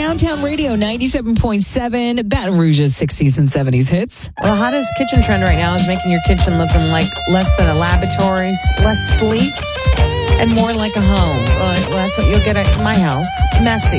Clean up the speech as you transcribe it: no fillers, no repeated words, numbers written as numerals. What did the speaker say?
Downtown Radio 97.7, Baton Rouge's 60s and 70s hits. Well, the hottest kitchen trend right now is making your kitchen looking like less than a laboratory, less sleek, and more like a home. Well, that's what you'll get at my house. Messy.